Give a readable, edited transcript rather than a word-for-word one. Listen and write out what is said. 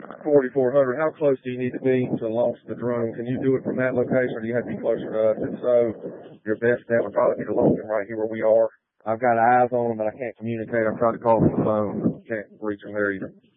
4400. How close do you need to be to launch the drone? Can you do it from that location, or do you have to be closer to us? If so, your best bet would probably be to launch them right here where we are. I've got eyes on them, but I can't communicate. I've tried to call them on the phone, but can't reach them there either.